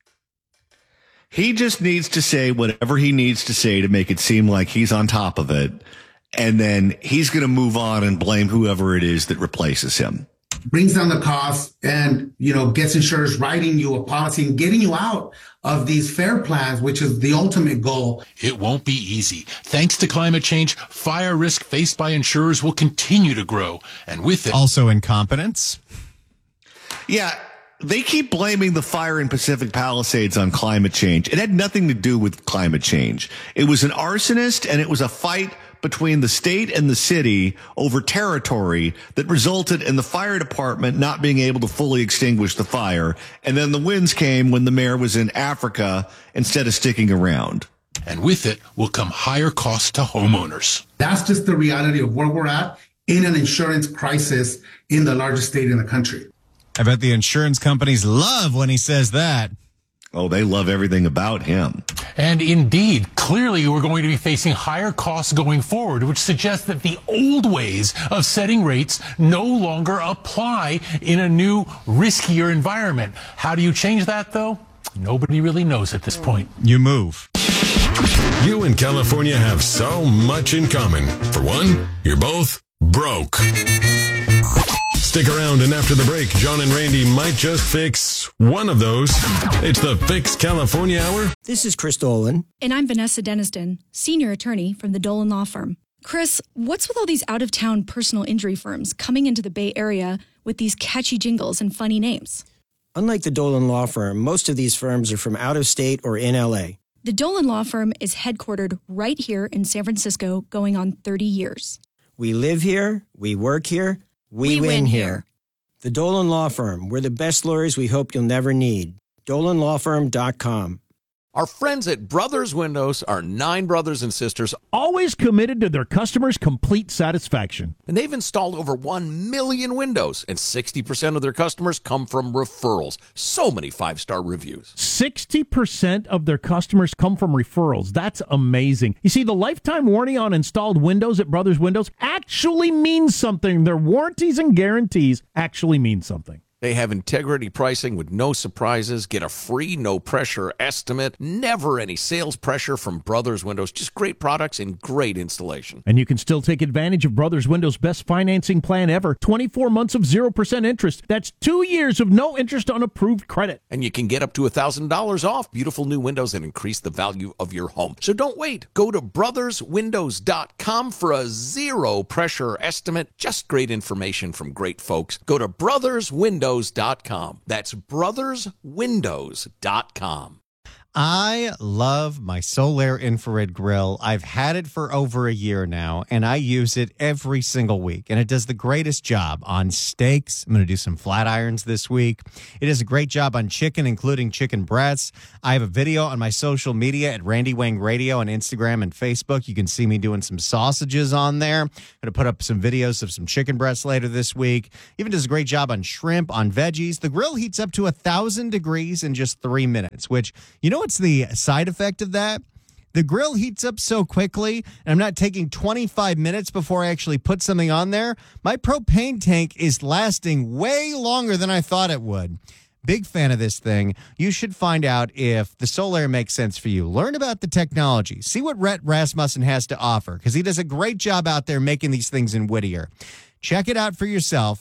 He just needs to say whatever he needs to say to make it seem like he's on top of it. And then he's going to move on and blame whoever it is that replaces him. Brings down the cost and, you know, gets insurers writing you a policy and getting you out of these FAIR plans, which is the ultimate goal. It won't be easy. Thanks to climate change, fire risk faced by insurers will continue to grow. And with it, also incompetence. Yeah. They keep blaming the fire in Pacific Palisades on climate change. It had nothing to do with climate change. It was an arsonist and it was a fight between the state and the city over territory that resulted in the fire department not being able to fully extinguish the fire. And then the winds came when the mayor was in Africa instead of sticking around. And with it will come higher costs to homeowners. That's just the reality of where we're at in an insurance crisis in the largest state in the country. I bet the insurance companies love when he says that. Oh, they love everything about him. And indeed, clearly we're going to be facing higher costs going forward, which suggests that the old ways of setting rates no longer apply in a new, riskier environment. How do you change that, though? Nobody really knows at this point. You move. You and California have so much in common. For one, you're both broke. Stick around, and after the break, John and Randy might just fix one of those. It's the Fix California Hour. This is Chris Dolan. And I'm Vanessa Deniston, senior attorney from the Dolan Law Firm. Chris, what's with all these out-of-town personal injury firms coming into the Bay Area with these catchy jingles and funny names? Unlike the Dolan Law Firm, most of these firms are from out of state or in L A. The Dolan Law Firm is headquartered right here in San Francisco, going on thirty years. We live here, we work here, we, we win, win here. here. The Dolan Law Firm. We're the best lawyers we hope you'll never need. dolan law firm dot com. Our friends at Brothers Windows are nine brothers and sisters, always committed to their customers' complete satisfaction. And they've installed over one million windows, and sixty percent of their customers come from referrals. So many five-star reviews. sixty percent of their customers come from referrals. That's amazing. You see, the lifetime warranty on installed windows at Brothers Windows actually means something. Their warranties and guarantees actually mean something. They have integrity pricing with no surprises. Get a free, no-pressure estimate. Never any sales pressure from Brothers Windows. Just great products and great installation. And you can still take advantage of Brothers Windows' best financing plan ever. twenty-four months of zero percent interest. That's two years of no interest on approved credit. And you can get up to one thousand dollars off beautiful new windows and increase the value of your home. So don't wait. Go to brothers windows dot com for a zero-pressure estimate. Just great information from great folks. Go to brothers windows dot com. That's brothers windows dot com. I love my Solaire infrared grill. I've had it for over a year now, and I use it every single week. And it does the greatest job on steaks. I'm going to do some flat irons this week. It does a great job on chicken, including chicken breasts. I have a video on my social media at Randy Wang Radio on Instagram and Facebook. You can see me doing some sausages on there. I'm going to put up some videos of some chicken breasts later this week. Even does a great job on shrimp, on veggies. The grill heats up to one thousand degrees in just three minutes, which, you know, what's the side effect of that? The grill heats up so quickly, and I'm not taking twenty-five minutes before I actually put something on there. My propane tank is lasting way longer than I thought it would. Big fan of this thing. You should find out if the Solaire makes sense for you. Learn about the technology. See what Rhett Rasmussen has to offer, because he does a great job out there making these things in Whittier. Check it out for yourself.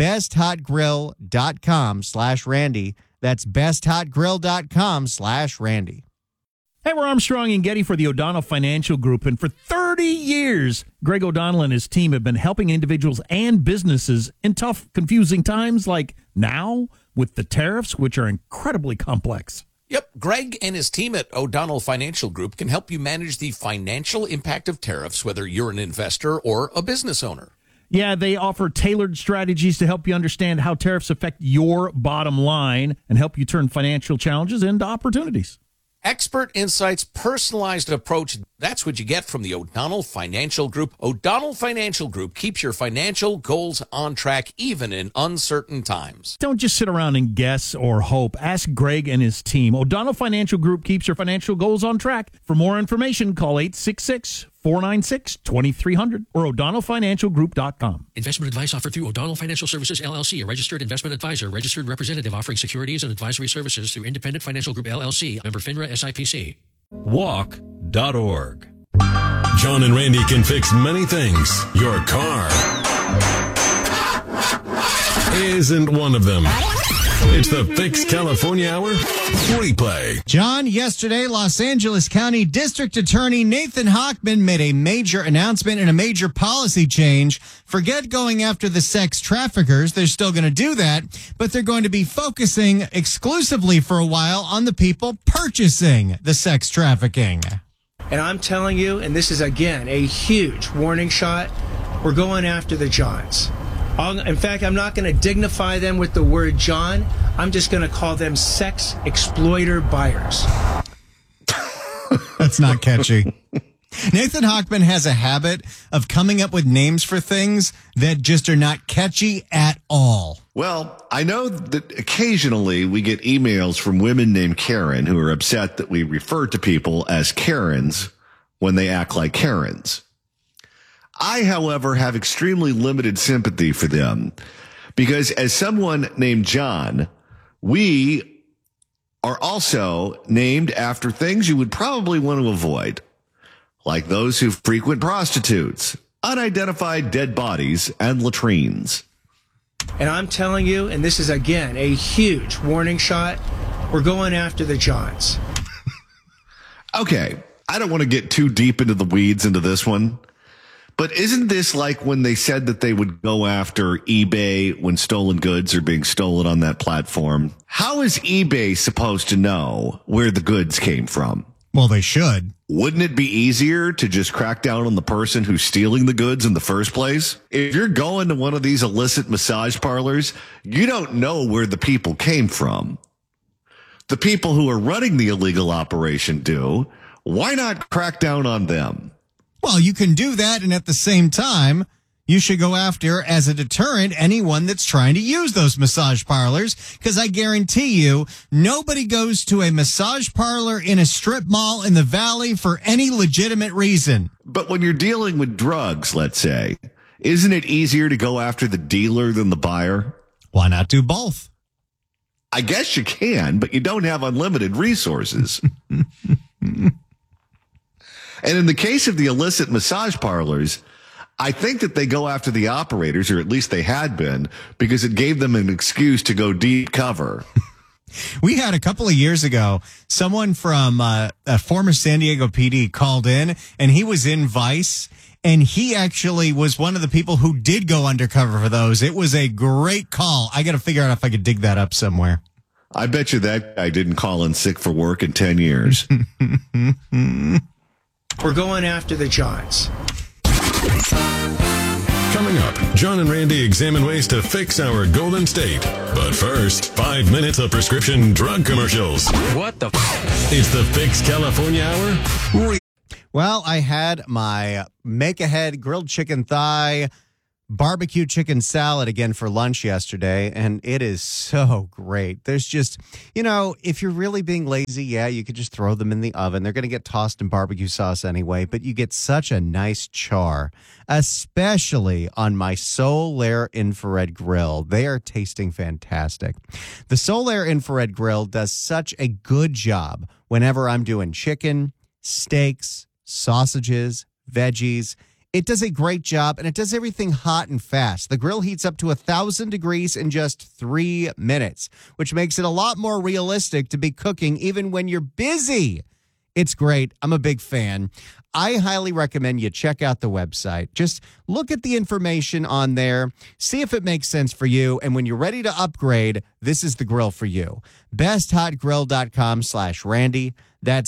besthotgrill.com slash Randy. That's besthotgrill.com slash Randy. Hey, we're Armstrong and Getty for the O'Donnell Financial Group, and for thirty years, Greg O'Donnell and his team have been helping individuals and businesses in tough, confusing times like now with the tariffs, which are incredibly complex. Yep, Greg and his team at O'Donnell Financial Group can help you manage the financial impact of tariffs, whether you're an investor or a business owner. Yeah, they offer tailored strategies to help you understand how tariffs affect your bottom line and help you turn financial challenges into opportunities. Expert insights, personalized approach. That's what you get from the O'Donnell Financial Group. O'Donnell Financial Group keeps your financial goals on track, even in uncertain times. Don't just sit around and guess or hope. Ask Greg and his team. O'Donnell Financial Group keeps your financial goals on track. For more information, call eight six six, four nine six, two three zero zero or o'donnell financial group dot com. Investment advice offered through O'Donnell Financial Services, L L C, a registered investment advisor, registered representative offering securities and advisory services through Independent Financial Group, L L C, member FINRA S I P C. Walk dot org. John and Randy can fix many things. Your car isn't one of them. It's the Fix California Hour replay. John, yesterday, Los Angeles County District Attorney Nathan Hochman made a major announcement and a major policy change. Forget going after the sex traffickers. They're still going to do that, but they're going to be focusing exclusively for a while on the people purchasing the sex trafficking. And I'm telling you, and this is, again, a huge warning shot, we're going after the Johns. I'll, in fact, I'm not going to dignify them with the word John. I'm just going to call them sex exploiter buyers. That's not catchy. Nathan Hochman has a habit of coming up with names for things that just are not catchy at all. Well, I know that occasionally we get emails from women named Karen who are upset that we refer to people as Karens when they act like Karens. I, however, have extremely limited sympathy for them because as someone named John, we are also named after things you would probably want to avoid, like those who frequent prostitutes, unidentified dead bodies, and latrines. And I'm telling you, and this is, again, a huge warning shot, we're going after the Johns. Okay, I don't want to get too deep into the weeds into this one. But isn't this like when they said that they would go after eBay when stolen goods are being stolen on that platform? How is eBay supposed to know where the goods came from? Well, they should. Wouldn't it be easier to just crack down on the person who's stealing the goods in the first place? If you're going to one of these illicit massage parlors, you don't know where the people came from. The people who are running the illegal operation do. Why not crack down on them? Well, you can do that, and at the same time, you should go after, as a deterrent, anyone that's trying to use those massage parlors, because I guarantee you, nobody goes to a massage parlor in a strip mall in the Valley for any legitimate reason. But when you're dealing with drugs, let's say, isn't it easier to go after the dealer than the buyer? Why not do both? I guess you can, but you don't have unlimited resources. And in the case of the illicit massage parlors, I think that they go after the operators, or at least they had been, because it gave them an excuse to go deep cover. We had a couple of years ago, someone from uh, a former San Diego P D called in, and he was in Vice, and he actually was one of the people who did go undercover for those. It was a great call. I got to figure out if I could dig that up somewhere. I bet you that guy didn't call in sick for work in ten years. We're going after the Johns. Coming up, John and Randy examine ways to fix our Golden State. But first, five minutes of prescription drug commercials. What the f***? It's the Fix California Hour. Well, I had my make-ahead grilled chicken thigh barbecue chicken salad again for lunch yesterday, and it is so great. There's just, you know, if you're really being lazy, yeah, you could just throw them in the oven. They're going to get tossed in barbecue sauce anyway, but you get such a nice char, especially on my Solaire infrared grill. They are tasting fantastic. The Solaire infrared grill does such a good job whenever I'm doing chicken, steaks, sausages, veggies. It does a great job, and it does everything hot and fast. The grill heats up to one thousand degrees in just three minutes, which makes it a lot more realistic to be cooking even when you're busy. It's great. I'm a big fan. I highly recommend you check out the website. Just look at the information on there, see if it makes sense for you, and when you're ready to upgrade, this is the grill for you. besthotgrill.com slash Randy. That's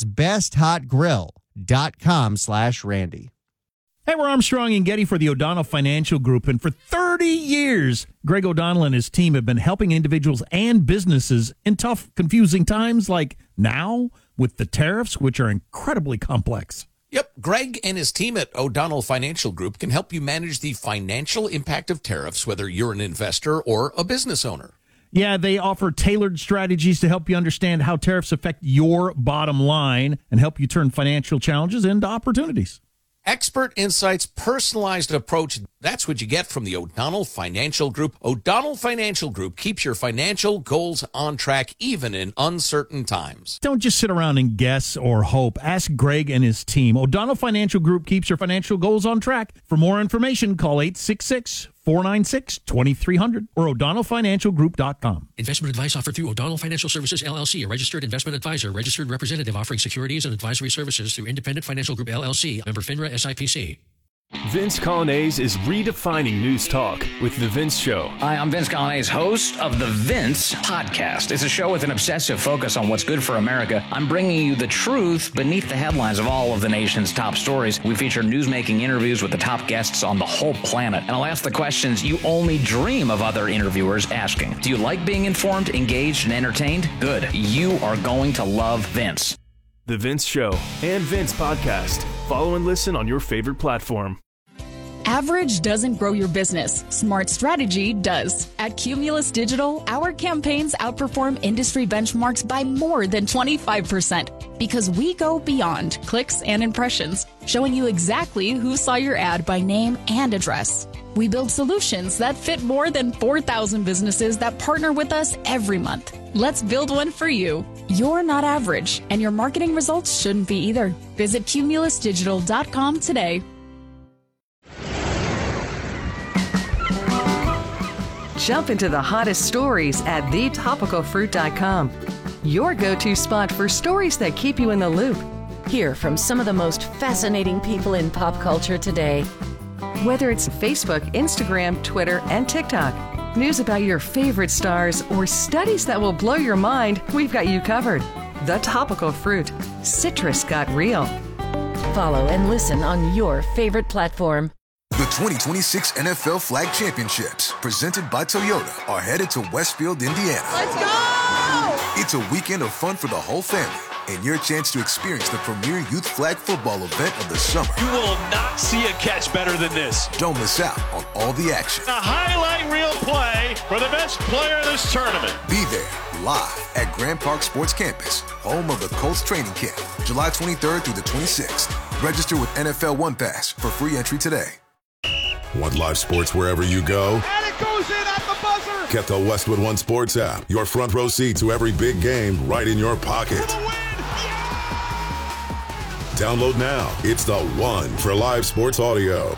besthotgrill.com slash Randy. Hey, we're Armstrong and Getty for the O'Donnell Financial Group, and for thirty years, Greg O'Donnell and his team have been helping individuals and businesses in tough, confusing times like now with the tariffs, which are incredibly complex. Yep, Greg and his team at O'Donnell Financial Group can help you manage the financial impact of tariffs, whether you're an investor or a business owner. Yeah, they offer tailored strategies to help you understand how tariffs affect your bottom line and help you turn financial challenges into opportunities. Expert insights, personalized approach. That's what you get from the O'Donnell Financial Group. O'Donnell Financial Group keeps your financial goals on track, even in uncertain times. Don't just sit around and guess or hope. Ask Greg and his team. O'Donnell Financial Group keeps your financial goals on track. For more information, call eight six six, four nine six, two three zero zero or o'donnell financial group dot com. Investment advice offered through O'Donnell Financial Services, L L C, a registered investment advisor, registered representative offering securities and advisory services through Independent Financial Group, L L C, member FINRA S I P C. Vince Colonnese is redefining news talk with The Vince Show. Hi, I'm Vince Colonnese, host of The Vince Podcast. It's a show with an obsessive focus on what's good for America. I'm bringing you the truth beneath the headlines of all of the nation's top stories. We feature newsmaking interviews with the top guests on the whole planet. And I'll ask the questions you only dream of other interviewers asking. Do you like being informed, engaged, and entertained? Good. You are going to love Vince. The Vince Show and Vince Podcast. Follow and listen on your favorite platform. Average doesn't grow your business. Smart strategy does. At Cumulus Digital, our campaigns outperform industry benchmarks by more than twenty-five percent because we go beyond clicks and impressions, showing you exactly who saw your ad by name and address. We build solutions that fit more than four thousand businesses that partner with us every month. Let's build one for you. You're not average, and your marketing results shouldn't be either. Visit cumulus digital dot com today. Jump into the hottest stories at the topical fruit dot com. Your go-to spot for stories that keep you in the loop. Hear from some of the most fascinating people in pop culture today. Whether it's Facebook, Instagram, Twitter, and TikTok, news about your favorite stars, or studies that will blow your mind, we've got you covered. The Topical Fruit. Citrus got real. Follow and listen on your favorite platform. The twenty twenty-six N F L Flag Championships, presented by Toyota, are headed to Westfield, Indiana. Let's go! It's a weekend of fun for the whole family and your chance to experience the premier youth flag football event of the summer. You will not see a catch better than this. Don't miss out on all the action. A highlight reel play for the best player in this tournament. Be there live at Grand Park Sports Campus, home of the Colts training camp, July twenty-third through the twenty-sixth. Register with N F L One Pass for free entry today. Want live sports wherever you go? And it goes in at the buzzer. Get the Westwood One Sports app. Your front row seat to every big game right in your pocket. For the win. Yeah! Download now. It's the one for live sports audio.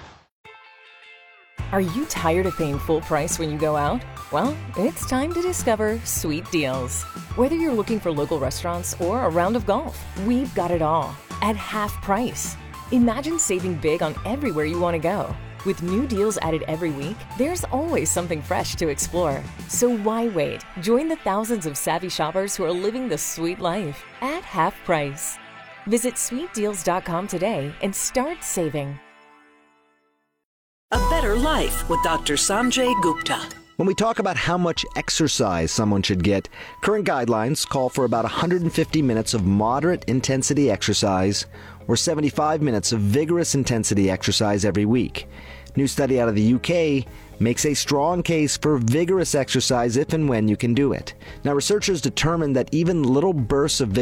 Are you tired of paying full price when you go out? Well, it's time to discover Sweet Deals. Whether you're looking for local restaurants or a round of golf, we've got it all at half price. Imagine saving big on everywhere you want to go. With new deals added every week, there's always something fresh to explore. So why wait? Join the thousands of savvy shoppers who are living the sweet life at half price. Visit sweet deals dot com today and start saving. A Better Life with Doctor Sanjay Gupta. When we talk about how much exercise someone should get, current guidelines call for about one hundred fifty minutes of moderate intensity exercise or seventy-five minutes of vigorous intensity exercise every week. New study out of the U K makes a strong case for vigorous exercise if and when you can do it. Now, researchers determined that even little bursts of vigor